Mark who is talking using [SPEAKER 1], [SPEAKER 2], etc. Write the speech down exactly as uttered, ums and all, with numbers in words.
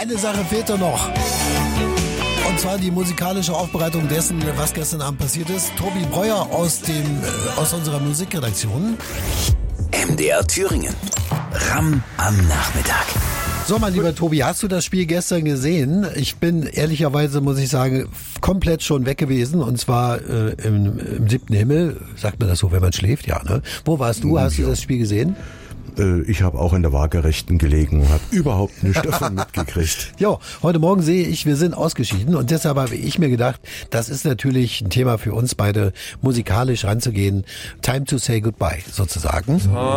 [SPEAKER 1] Eine Sache fehlt doch noch. Und zwar die musikalische Aufbereitung dessen, was gestern Abend passiert ist. Tobi Breuer aus dem äh, aus unserer Musikredaktion.
[SPEAKER 2] M D R Thüringen. Ram am Nachmittag.
[SPEAKER 1] So, mein lieber Tobi, hast du das Spiel gestern gesehen? Ich bin ehrlicherweise, muss ich sagen, komplett schon weg gewesen. Und zwar äh, im, im siebten Himmel. Sagt man das so, wenn man schläft? Ja, ne? Wo warst du? Hast
[SPEAKER 3] ja.
[SPEAKER 1] du das Spiel gesehen?
[SPEAKER 3] Ich habe auch in der Waagerechten gelegen und habe überhaupt nichts davon mitgekriegt.
[SPEAKER 1] Ja, heute Morgen sehe ich, wir sind ausgeschieden und deshalb habe ich mir gedacht, das ist natürlich ein Thema für uns beide, musikalisch ranzugehen. Time to say goodbye, sozusagen.